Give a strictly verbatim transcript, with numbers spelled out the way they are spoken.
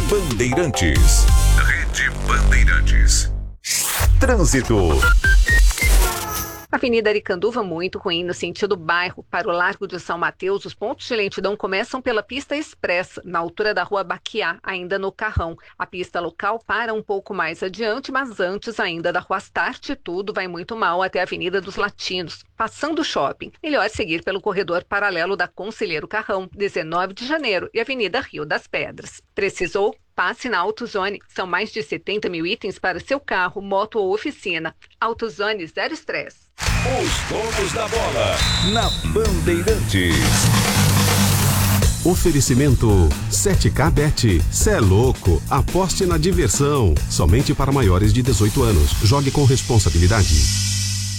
Bandeirantes. Rede Bandeirantes. Trânsito. Avenida Aricanduva, muito ruim no sentido bairro para o Largo de São Mateus. Os pontos de lentidão começam pela pista expressa, na altura da rua Baquiá, ainda no Carrão. A pista local para um pouco mais adiante, mas antes ainda da rua Astarte, tudo vai muito mal até a Avenida dos Latinos. Passando o shopping, melhor seguir pelo corredor paralelo da Conselheiro Carrão, dezenove de janeiro, e Avenida Rio das Pedras. Precisou? Passe na AutoZone. São mais de setenta mil itens para seu carro, moto ou oficina. AutoZone, zero estresse. Os donos da bola na Bandeirantes. Oferecimento sete K Bet. Cê é louco. Aposte na diversão. Somente para maiores de dezoito anos. Jogue com responsabilidade.